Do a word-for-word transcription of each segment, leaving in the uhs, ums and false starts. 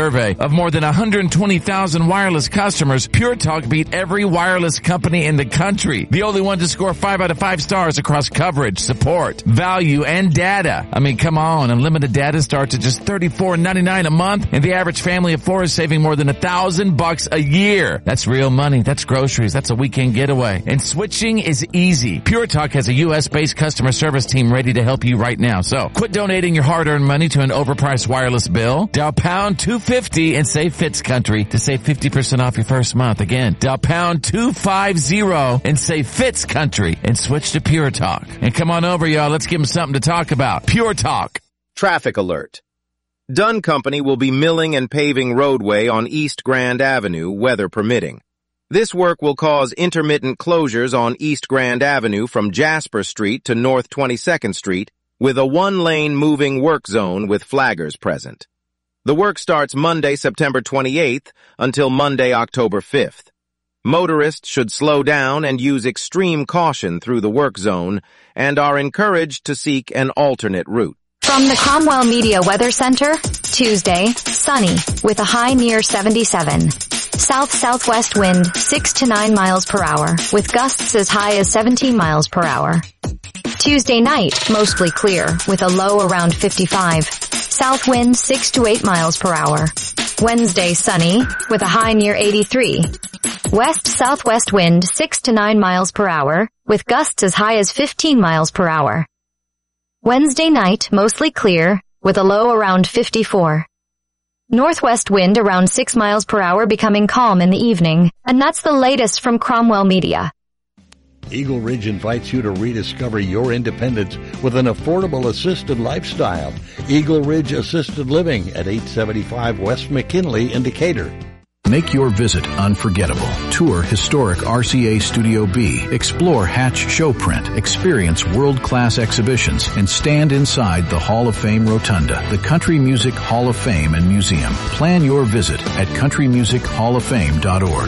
survey of more than one hundred twenty thousand wireless customers, Pure Talk beat every wireless company in the country. The only one to score five out of five stars across coverage, support, value, and data. I mean, come on. Unlimited data starts at just thirty-four ninety-nine a month, and the average family of four is saving more than a thousand bucks a year. That's real money. That's groceries. That's a weekend getaway. And switching is easy. Pure Talk has a U S based customer service team ready to help you right now. So quit donating your hard-earned money to an overpriced wireless bill. Dial pound two fifty and say Fitz Country to save fifty percent off your first month. Again, dial pound two fifty and say Fitz Country and switch to Pure Talk. And come on over, y'all. Let's give them something to talk about. Pure Talk. Traffic alert. Dunn Company will be milling and paving roadway on East Grand Avenue, weather permitting. This work will cause intermittent closures on East Grand Avenue from Jasper Street to North twenty-second Street, with a one-lane moving work zone with flaggers present. The work starts Monday, September twenty-eighth until Monday, October fifth. Motorists should slow down and use extreme caution through the work zone and are encouraged to seek an alternate route. From the Cromwell Media Weather Center, Tuesday, sunny, with a high near seventy-seven. South-southwest wind, six to nine miles per hour, with gusts as high as seventeen miles per hour. Tuesday night, mostly clear, with a low around fifty-five. South wind, six to eight miles per hour. Wednesday, sunny, with a high near eighty-three. West-southwest wind, six to nine miles per hour, with gusts as high as fifteen miles per hour. Wednesday night, mostly clear, with a low around fifty-four. Northwest wind around six miles per hour, becoming calm in the evening, and that's the latest from Cromwell Media. Eagle Ridge invites you to rediscover your independence with an affordable assisted lifestyle. Eagle Ridge Assisted Living at eight seventy-five West McKinley in Decatur. Make your visit unforgettable. Tour historic R C A Studio B. Explore Hatch Showprint. Experience world-class exhibitions and stand inside the Hall of Fame Rotunda, the Country Music Hall of Fame and Museum. Plan your visit at country music hall of fame dot org.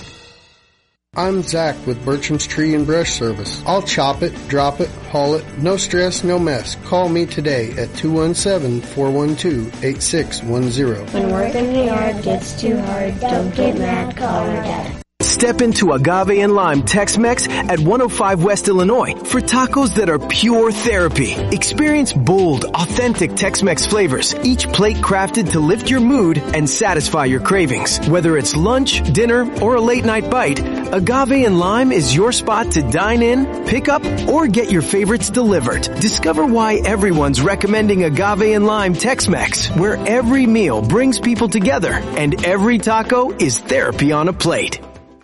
I'm Zach with Bertram's Tree and Brush Service. I'll chop it, drop it, haul it, no stress, no mess. Call me today at two one seven, four one two, eight six one zero. When work in the yard gets too hard, don't get mad, call your dad. Step into Agave and Lime Tex-Mex at one oh five West Illinois for tacos that are pure therapy. Experience bold, authentic Tex-Mex flavors, each plate crafted to lift your mood and satisfy your cravings. Whether it's lunch, dinner, or a late night bite, Agave and Lime is your spot to dine in, pick up, or get your favorites delivered. Discover why everyone's recommending Agave and Lime Tex-Mex, where every meal brings people together and every taco is therapy on a plate.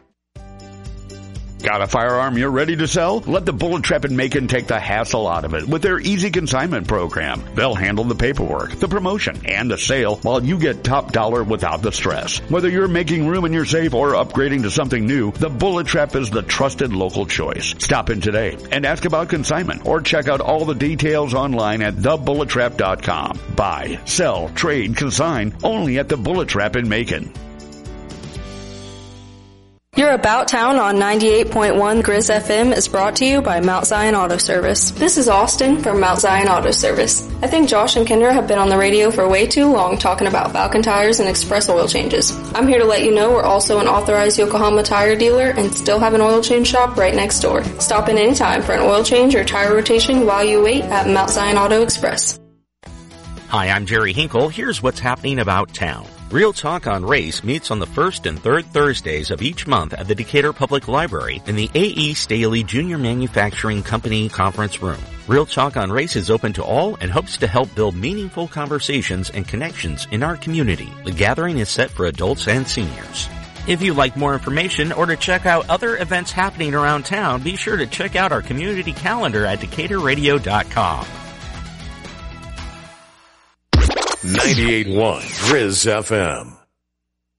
Got a firearm you're ready to sell? Let the Bullet Trap in Macon take the hassle out of it with their easy consignment program. They'll handle the paperwork, the promotion, and the sale while you get top dollar without the stress. Whether you're making room in your safe or upgrading to something new, the Bullet Trap is the trusted local choice. Stop in today and ask about consignment or check out all the details online at the bullet trap dot com. Buy, sell, trade, consign only at the Bullet Trap in Macon. Your About Town on ninety-eight point one Grizz F M is brought to you by Mount Zion Auto Service. This is Austin from Mount Zion Auto Service. I think Josh and Kendra have been on the radio for way too long talking about Falcon tires and express oil changes. I'm here to let you know we're also an authorized Yokohama tire dealer and still have an oil change shop right next door. Stop in anytime for an oil change or tire rotation while you wait at Mount Zion Auto Express. Hi, I'm Jerry Hinkle. Here's what's happening about town. Real Talk on Race meets on the first and third Thursdays of each month at the Decatur Public Library in the A E. Staley Junior Manufacturing Company Conference Room. Real Talk on Race is open to all and hopes to help build meaningful conversations and connections in our community. The gathering is set for adults and seniors. If you'd like more information or to check out other events happening around town, be sure to check out our community calendar at decatur radio dot com. ninety-eight point one Grizz F M.